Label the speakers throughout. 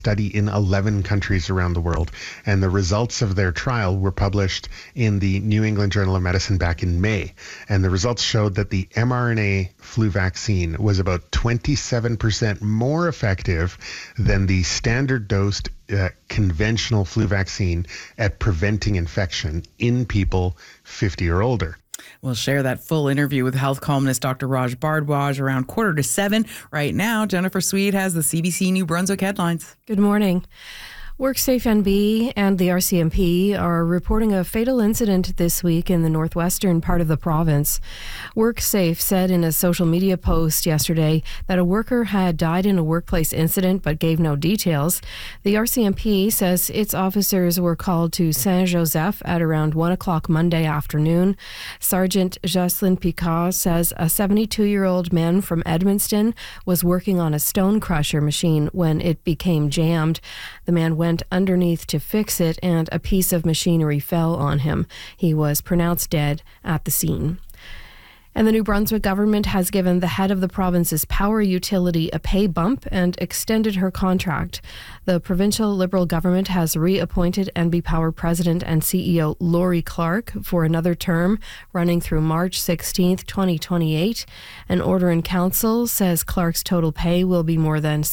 Speaker 1: study in 11 countries around the world, and the results of their trial were published in the New England Journal of Medicine back in May. And the results showed that the mRNA flu vaccine was about 27% more effective than the standard dosed conventional flu vaccine at preventing infection in people 50 or older.
Speaker 2: We'll share that full interview with health columnist Dr. Raj Bhardwaj around 6:45. Right now, Jennifer Sweet has the CBC New Brunswick headlines.
Speaker 3: Good morning. WorkSafe NB and the RCMP are reporting a fatal incident this week in the northwestern part of the province. WorkSafe said in a social media post yesterday that a worker had died in a workplace incident but gave no details. The RCMP says its officers were called to Saint-Joseph at around 1 o'clock Monday afternoon. Sergeant Jocelyn Picard says a 72-year-old man from Edmundston was working on a stone crusher machine when it became jammed. The man went underneath to fix it, and a piece of machinery fell on him. He was pronounced dead at the scene. And the New Brunswick government has given the head of the province's power utility a pay bump and extended her contract. The provincial Liberal government has reappointed NB Power President and CEO Laurie Clark for another term running through March 16th, 2028. An order in council says Clark's total pay will be more than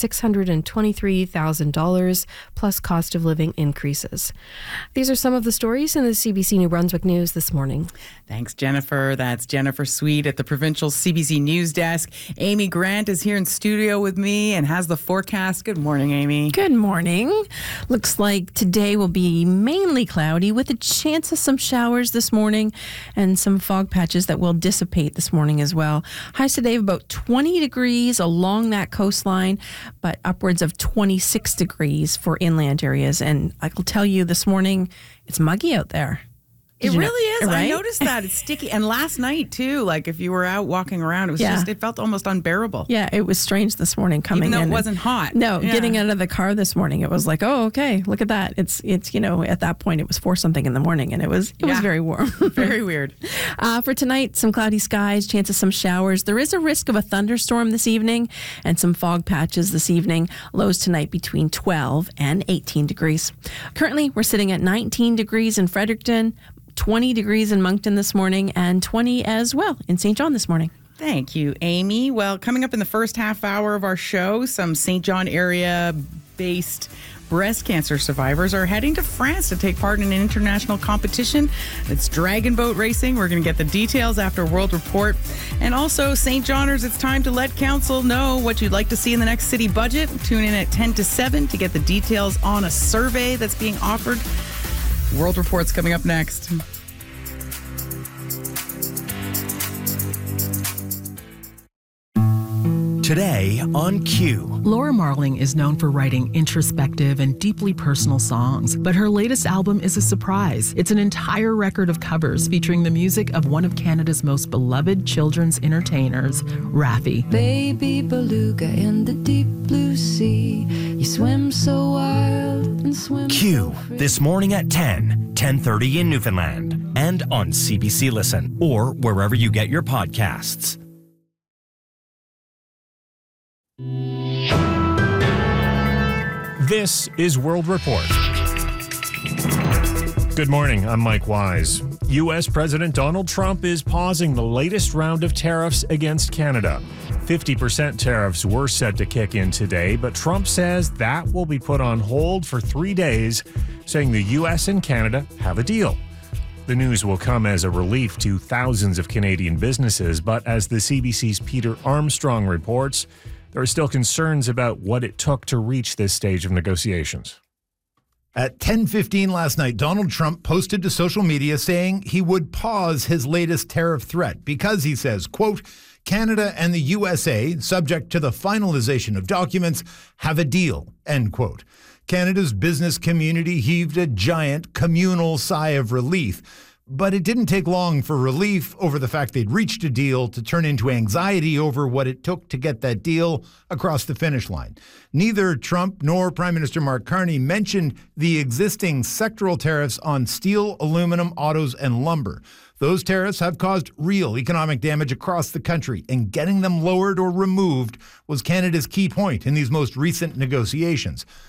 Speaker 3: $623,000 plus cost of living increases. These are some of the stories in the CBC New Brunswick News this morning.
Speaker 2: Thanks, Jennifer. That's Jennifer Sweet at the provincial CBC News Desk. Amy Grant is here in studio with me and has the forecast. Good morning, Amy.
Speaker 4: Good morning. Looks like today will be mainly cloudy with a chance of some showers this morning and some fog patches that will dissipate this morning as well. Highs today of about 20 degrees along that coastline, but upwards of 26 degrees for inland areas. And I will tell you this morning, it's muggy out there.
Speaker 2: It really is.
Speaker 4: Right?
Speaker 2: I noticed that. It's sticky. And last night, too, like if you were out walking around, it was just, it felt almost unbearable.
Speaker 4: Yeah, it was strange this morning coming in.
Speaker 2: Even though it wasn't hot.
Speaker 4: No, getting out of the car this morning, it was like, oh, okay, look at that. It's you know, at that point, it was 4 something in the morning, and it was very warm.
Speaker 2: Very weird.
Speaker 4: For tonight, some cloudy skies, chance of some showers. There is a risk of a thunderstorm this evening and some fog patches this evening. Lows tonight between 12 and 18 degrees. Currently, we're sitting at 19 degrees in Fredericton, 20 degrees in Moncton this morning, and 20 as well in St. John this morning.
Speaker 2: Thank you, Amy. Well, coming up in the first half hour of our show, some St. John area-based breast cancer survivors are heading to France to take part in an international competition. It's dragon boat racing. We're going to get the details after World Report. And also, St. Johners, it's time to let council know what you'd like to see in the next city budget. Tune in at 10 to 7 to get the details on a survey that's being offered. World Report's coming up next.
Speaker 5: Today on Q.
Speaker 6: Laura Marling is known for writing introspective and deeply personal songs, but her latest album is a surprise. It's an entire record of covers featuring the music of one of Canada's most beloved children's entertainers, Raffi.
Speaker 7: Baby beluga in the deep blue sea, you swim so wild and swim
Speaker 5: Q,
Speaker 7: so free.
Speaker 5: this morning at 10:30 in Newfoundland, and on CBC Listen, or wherever you get your podcasts.
Speaker 8: This is World Report. Good morning, I'm Mike Wise. U.S. President Donald Trump is pausing the latest round of tariffs against Canada. 50% tariffs were set to kick in today, but Trump says that will be put on hold for 3 days, saying the U.S. and Canada have a deal. The news will come as a relief to thousands of Canadian businesses, but as the CBC's Peter Armstrong reports, there are still concerns about what it took to reach this stage of negotiations.
Speaker 9: At 10:15 last night, Donald Trump posted to social media saying he would pause his latest tariff threat because, he says, quote, Canada and the USA, subject to the finalization of documents, have a deal, end quote. Canada's business community heaved a giant communal sigh of relief. But it didn't take long for relief over the fact they'd reached a deal to turn into anxiety over what it took to get that deal across the finish line. Neither Trump nor Prime Minister Mark Carney mentioned the existing sectoral tariffs on steel, aluminum, autos, and lumber. Those tariffs have caused real economic damage across the country, and getting them lowered or removed was Canada's key point in these most recent negotiations.